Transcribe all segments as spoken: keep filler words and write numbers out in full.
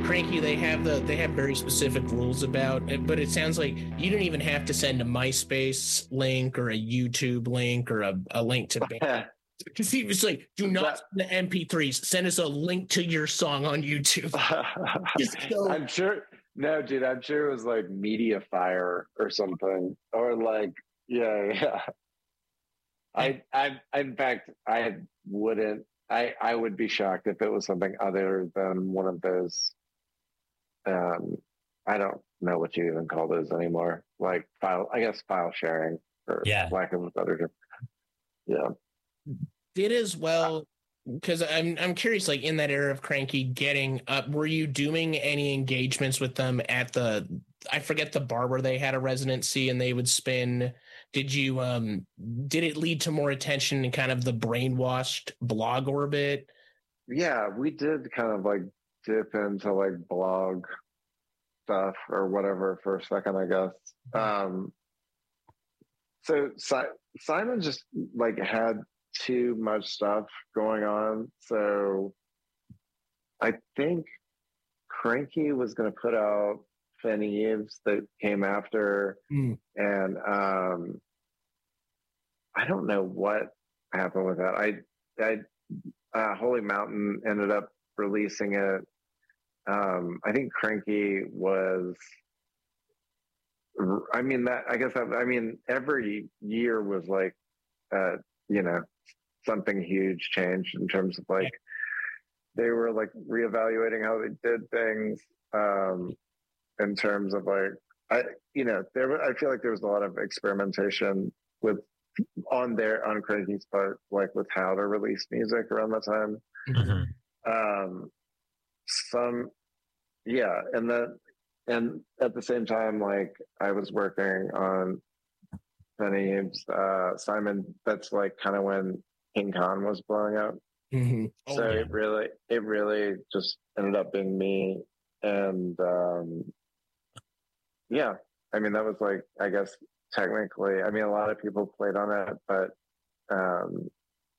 Cranky, they have the they have very specific rules about it, but it sounds like you don't even have to send a MySpace link or a YouTube link or a, a link to band. Because he was like, do not that, send the M P threes. Send us a link to your song on YouTube. so, I'm sure. No, dude, I'm sure it was like Mediafire or something, or like, yeah, yeah. I, I, in fact, I wouldn't. I, I would be shocked if it was something other than one of those. Um, I don't know what you even call those anymore. Like file, I guess file sharing, or yeah. lack of a better term. Yeah. Did as well, because I'm I'm curious, like in that era of Cranky getting up, were you doing any engagements with them at the, I forget the bar where they had a residency and they would spin? Did you um did it lead to more attention in kind of the brainwashed blog orbit? Yeah, we did kind of like dip into like blog stuff or whatever for a second, I guess. Um, so si- Simon just like had too much stuff going on. So I think Cranky was going to put out Finn Eves that came after. Mm. And um, I don't know what happened with that. I, I, uh, Holy Mountain ended up releasing it. Um, I think Cranky was, I mean, that, I guess, I, I mean, every year was like, uh, you know, something huge changed in terms of like, they were like reevaluating how they did things, um, in terms of like, I, you know, there, I feel like there was a lot of experimentation with, on their, on Cranky's part, like with how to release music around that time. Mm-hmm. Um, some, yeah. And then, and at the same time, like I was working on Penny Eves, uh, Simon, that's like kind of when King Khan was blowing up. Mm-hmm. Oh, so yeah. it really, it really just ended up being me. And, um, yeah, I mean, that was like, I guess technically, I mean, a lot of people played on it, but, um,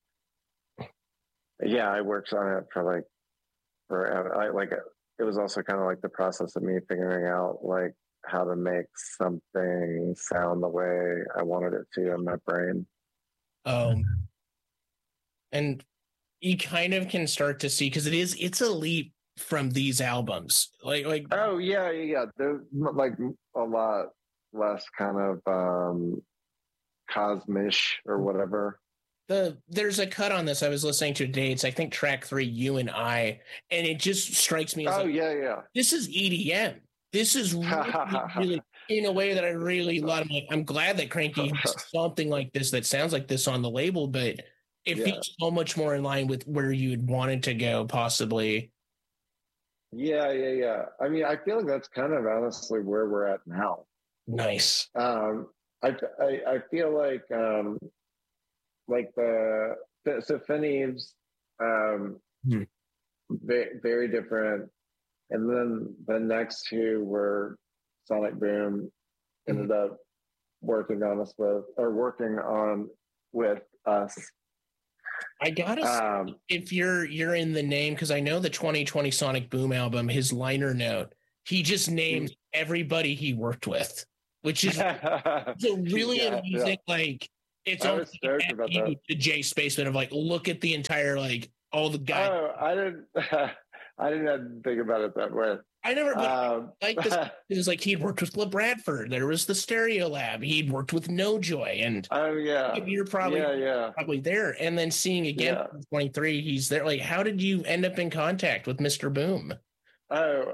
yeah, I worked on it for like, for, I like, it was also kind of like the process of me figuring out like how to make something sound the way I wanted it to in my brain. Um, and you kind of can start to see, because it is, it's a leap from these albums. Like, like, oh yeah, yeah, yeah. There's like a lot less kind of um, cosmish or whatever. The there's a cut on this I was listening to today. It's I think track three, You and I, and it just strikes me as oh like, yeah, yeah. This is E D M. This is really, really in a way that I really love. I'm like, I'm glad that Cranky has something like this that sounds like this on the label, but it yeah. feels so much more in line with where you'd wanted to go, possibly. Yeah, yeah, yeah. I mean, I feel like that's kind of honestly where we're at now. Nice. Um, I, I, I feel like, um, like the, so Finn Eves, um, hmm. very, very different. And then the next two were Sonic Boom ended mm-hmm. up working on us with, or working on with us. I gotta um, say, if you're you're in the name, because I know the twenty twenty Sonic Boom album, his liner note, he just names mm-hmm. everybody he worked with, which is a really yeah, amusing. Yeah. Like it's almost like a to Jay Spaceman of like, look at the entire like all the guys. Oh, I didn't. I didn't think about it that way. I never, but um, like this is like he'd worked with La Bradford. There was the Stereo Lab. He'd worked with No Joy, and oh yeah, you're probably yeah, yeah. probably there. And then seeing again, yeah. twenty-three, he's there. Like, how did you end up in contact with Mister Boom? Oh,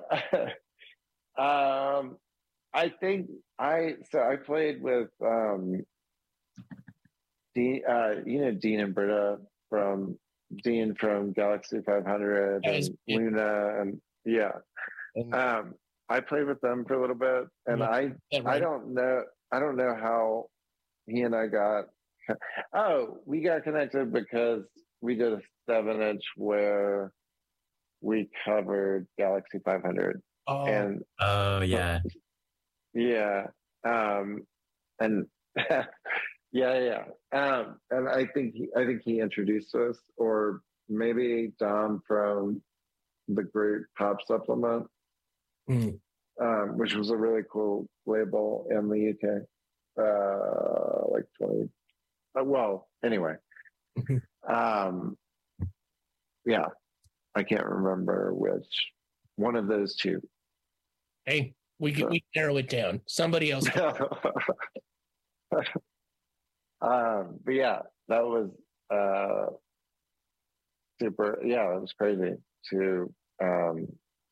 um, I think I so I played with um, Dean, uh, you know, Dean and Britta from. Dean from Galaxy five hundred and yeah. Luna and yeah um I played with them for a little bit and yeah. I yeah, right. I don't know I don't know how he and I got oh we got connected because we did a seven inch where we covered Galaxy five hundred oh and oh yeah yeah um and Yeah, yeah. Um, and I think he, I think he introduced us, or maybe Dom from the group Pop Supplement. mm. um, which was a really cool label in the U K. Uh, like twenty. Uh, well, anyway, um, yeah, I can't remember which one of those two. Hey, we can, so. we can narrow it down. Somebody else. um, but yeah, that was uh, super. Yeah, it was crazy to um,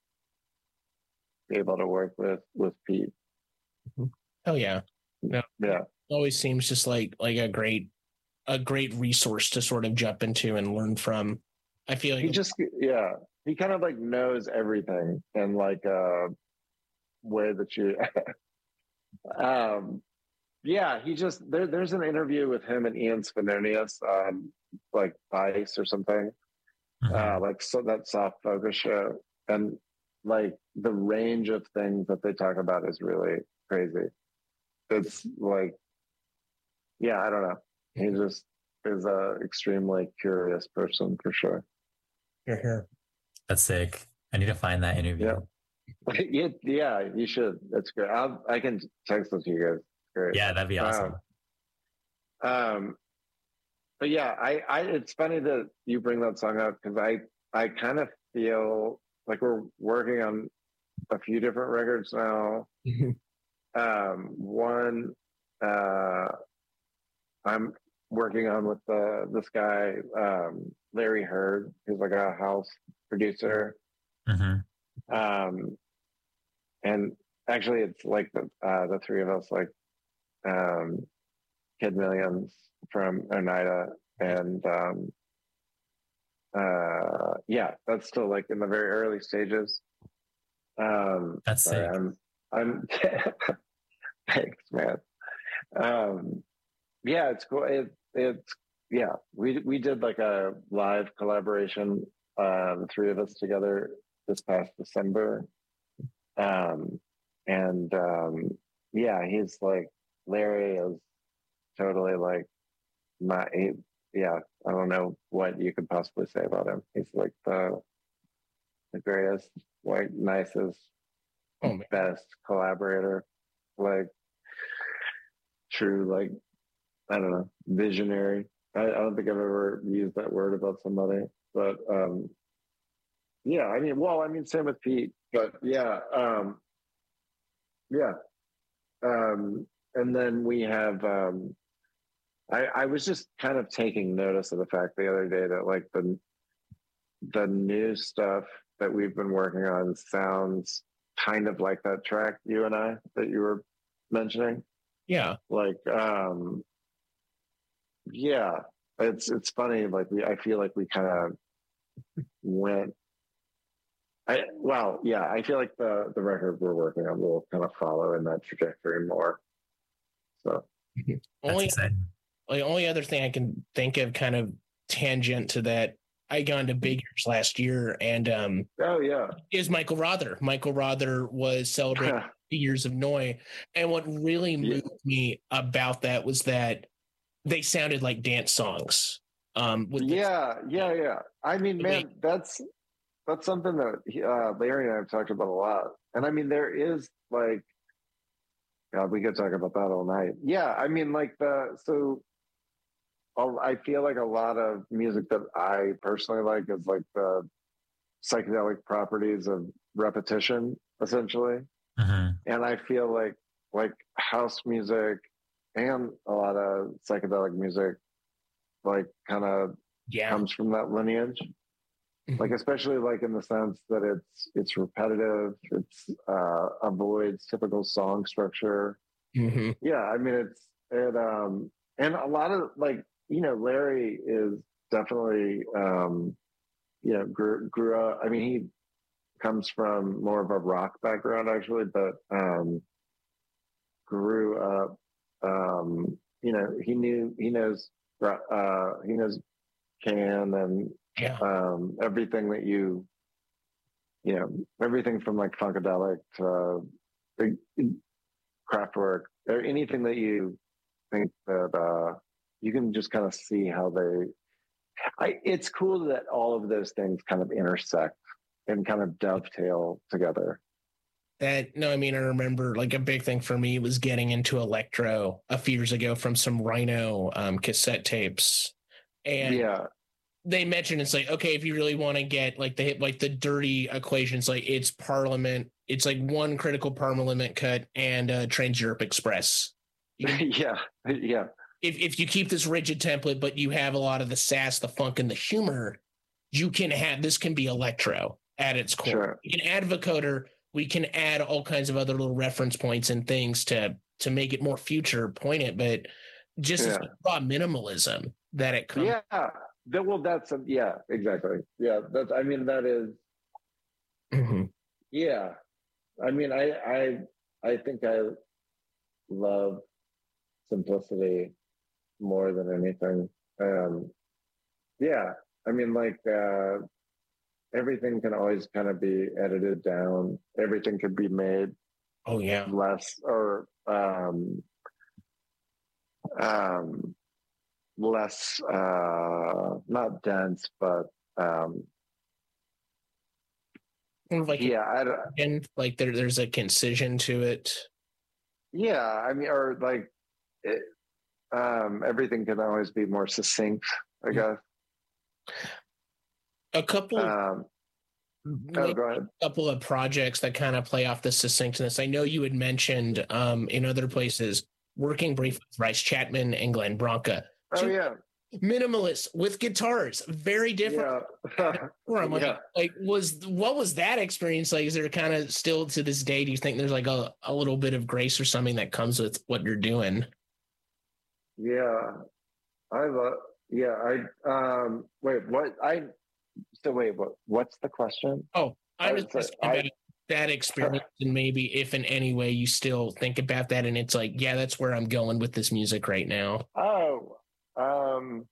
be able to work with with Pete. Oh yeah, no, yeah, it always seems just like like a great a great resource to sort of jump into and learn from. I feel like he just yeah he kind of like knows everything in like a way that you um yeah he just there, there's an interview with him and Ian Svenonius um like Vice or something mm-hmm. uh like so that soft focus show, and like the range of things that they talk about is really crazy. It's like yeah I don't know, he just is a extremely curious person for sure. You're here. That's sick. I need to find that interview. Yeah, yeah, yeah you should. That's great. I'll, I can text it to you guys. Great. Yeah, that'd be awesome. Um, um, but yeah, I, I, it's funny that you bring that song up because I, I kind of feel like we're working on a few different records now. um, one, uh, I'm working on with uh, this guy, um, Larry Hurd, who's like a house producer. Mm-hmm. Um, and actually it's like the, uh, the three of us, like, um, Kid Millions from Oneida. And, um, uh, yeah, that's still like in the very early stages. Um, that's sick. I'm, I'm, thanks, man. Um, yeah, it's cool. It, it's, yeah, we, we did like a live collaboration, uh, the three of us together this past December. Um, and, um, yeah, he's like, Larry is totally like my, he, yeah, I don't know what you could possibly say about him. He's like the, the greatest, like nicest, oh, best collaborator, like true, like, I don't know, visionary. I, I don't think I've ever used that word about somebody, but, um, yeah, I mean, well, I mean, same with Pete, but yeah, um, yeah. Um, and then we have, um, I, I was just kind of taking notice of the fact the other day that like the, the new stuff that we've been working on sounds kind of like that track, you and I, that you were mentioning. Yeah. Like, um, yeah, it's, it's funny. Like we, I feel like we kind of went, I, well, yeah, I feel like the, the record we're working on will kind of follow in that trajectory more. So only, the only other thing I can think of kind of tangent to that, I got into Big Ears last year, and um, oh yeah, is Michael Rother. Michael Rother was celebrating the years of Noi, and what really moved yeah. me about that was that they sounded like dance songs. Um, with yeah, the- yeah, yeah. I mean, man, that's that's something that uh, Larry and I have talked about a lot. And I mean, there is like, God, we could talk about that all night. Yeah, I mean, like the so. I feel like a lot of music that I personally like is like the psychedelic properties of repetition, essentially. Uh-huh. And I feel like like house music and a lot of psychedelic music, like kind of yeah. comes from that lineage. Mm-hmm. Like especially like in the sense that it's it's repetitive, it's uh, avoids typical song structure. Mm-hmm. Yeah, I mean it's it um and a lot of like. You know, Larry is definitely, um, you know, grew, grew up. I mean, he comes from more of a rock background, actually, but um, grew up. Um, you know, he knew he knows uh, he knows Can and yeah. um, everything that you, you know, everything from like funkadelic to uh, Kraftwerk or anything that you think that. Uh, you can just kind of see how they, I, it's cool that all of those things kind of intersect and kind of dovetail together. That no, I mean I remember like a big thing for me was getting into electro a few years ago from some Rhino um, cassette tapes, and yeah, they mentioned it's like okay, if you really want to get like the like the dirty equations, like it's Parliament, it's like one critical Parliament cut and uh, Trans Europe Express. can, yeah, yeah. If if you keep this rigid template, but you have a lot of the sass, the funk, and the humor, you can have this can be electro at its core. Sure. You can add vocoder. We can add all kinds of other little reference points and things to to make it more future pointed, but just yeah. as raw minimalism that it comes. Yeah, that, well, that's a, yeah, exactly. Yeah, that's. I mean, that is. Mm-hmm. Yeah, I mean, I I I think I love simplicity more than anything. Um, yeah, I mean, like. Uh, Everything can always kind of be edited down. Everything could be made oh yeah less or um, um, less uh, not dense, but um, like yeah, I, and like there, there's a concision to it. Yeah, I mean, or like it, um, everything can always be more succinct, I guess. A couple, um, oh, go ahead. A couple of projects that kind of play off the succinctness. I know you had mentioned um, in other places working briefly with Bryce Chapman and Glenn Branca. Oh Two yeah, minimalists with guitars, very different. Yeah. I'm like, yeah. like, was what was that experience like? Is there kind of still to this day? Do you think there's like a, a little bit of grace or something that comes with what you're doing? Yeah, I love. Yeah, I um. Wait, what I. So wait, what? What's the question? Oh, I was just about that experience, and maybe if in any way you still think about that, and it's like, yeah, that's where I'm going with this music right now. Oh, um,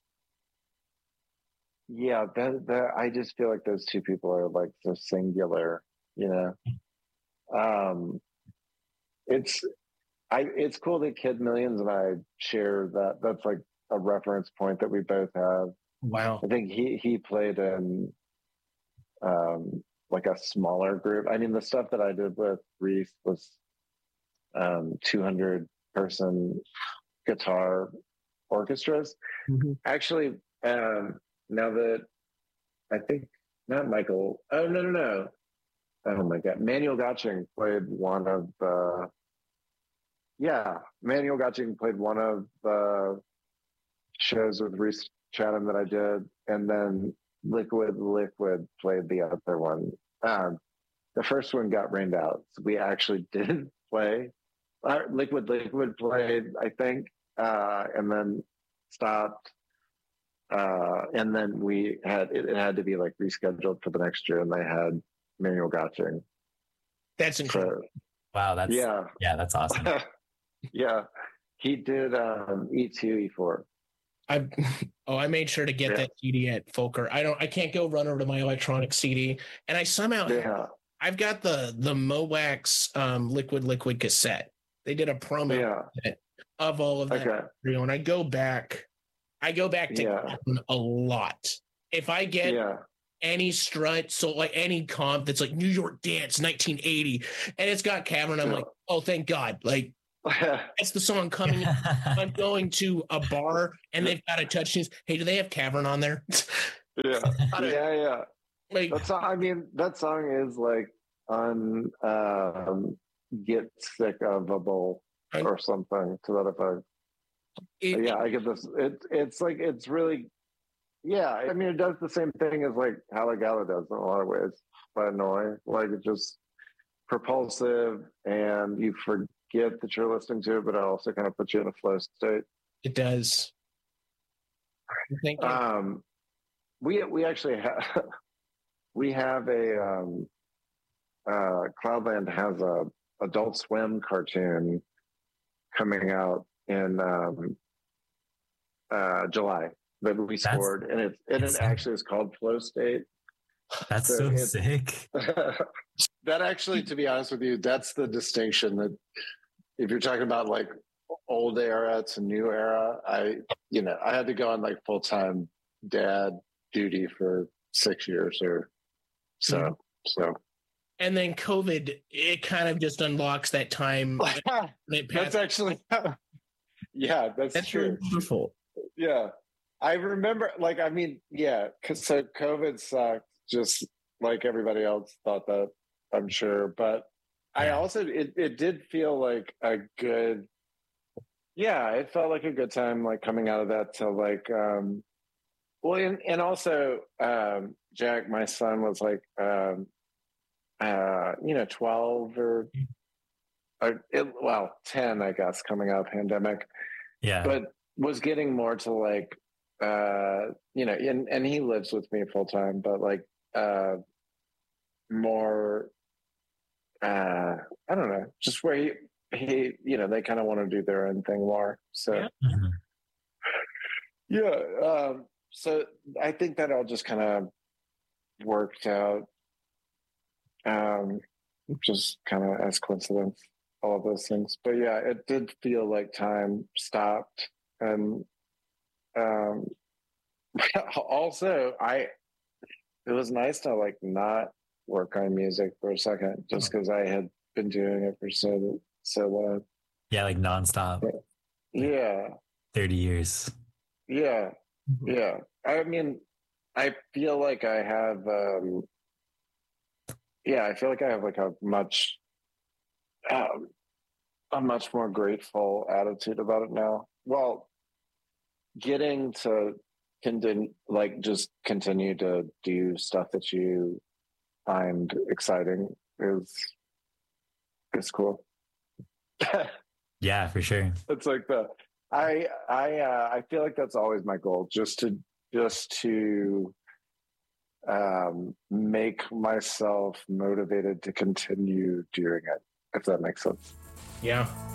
yeah. That that I just feel like those two people are like so singular, you know. Um, it's I. It's cool that Kid Millions and I share that. That's like a reference point that we both have. Wow. I think he he played in um, like a smaller group. I mean, the stuff that I did with Reese was um, two hundred person guitar orchestras. Mm-hmm. Actually, um, now that I think not Michael. Oh no no no. Oh my God, Manuel Gotching played one of the. Yeah, Manuel Gotching played one of the shows with Reese Chatham that I did, and then Liquid Liquid played the other one. Um, the first one got rained out, so we actually didn't play. Uh, Liquid Liquid played, I think, uh, and then stopped. Uh, and then we had it, it had to be like rescheduled for the next year, and they had Manuel Gotching. That's incredible. So, wow, that's yeah, yeah, that's awesome. Yeah, he did um, E two, E four. I oh I made sure to get yeah. that C D at Folker. I don't I can't go run over to my electronic C D, and I somehow yeah. I've got the the Mowax um, Liquid Liquid cassette. They did a promo yeah. of all of that, okay. and I go back, I go back to yeah. a lot. If I get yeah. any strut, so like any comp that's like New York Dance nineteen eighty, and it's got Cavern, I'm yeah. like, oh thank God, like. That's the song coming. I'm going to a bar and they've got a touch tunes. Hey, do they have Cavern on there? yeah, yeah, yeah. Like, that song, I mean, that song is like on um, "Get Sick of a Bowl" or something to that effect. It, yeah, I get this. It, it's like it's really, yeah. I mean, it does the same thing as like Halagala does in a lot of ways. But annoying, like it's just propulsive, and you forget. Get that you're listening to it, but it also kind of puts you in a flow state. It does. Thank you. Um, we we actually have we have a um, uh, Cloudland has a Adult Swim cartoon coming out in um, uh, July that we That's, scored, and it and it actually is called Flow State. That's so, so sick. That actually, to be honest with you, that's the distinction that. If you're talking about like old era to new era, I, you know, I had to go on like full time dad duty for six years or so. Mm-hmm. So And then COVID, it kind of just unlocks that time. That's actually, yeah, that's, that's true. Wonderful. Yeah. I remember, like, I mean, yeah, because so COVID sucked, just like everybody else thought that, I'm sure. But yeah. I also, it, it did feel like a good, yeah, it felt like a good time, like coming out of that to like, um, well, and, and also, um, Jack, my son was like, um, uh, you know, twelve or, or it, well, ten, I guess, coming out of pandemic. Yeah. But was getting more to like, uh, you know, and, and he lives with me full time, but like, uh, more, uh, I don't know, just where he, he, you know, they kind of want to do their own thing more. So, yeah. Mm-hmm. yeah um, so I think that all just kind of worked out, um, just kind of as coincidence, all of those things. But yeah, it did feel like time stopped. And um, also, I it was nice to like not work on music for a second, just because I had been doing it for so so long. Yeah, like nonstop. Yeah, thirty years. Yeah, yeah. I mean, I feel like I have. Um, yeah, I feel like I have like a much, um, a much more grateful attitude about it now. Well, getting to continue, like, just continue to do stuff that you find exciting is is cool. Yeah, for sure. It's like the I I uh, I feel like that's always my goal, just to just to um, make myself motivated to continue doing it, if that makes sense. Yeah.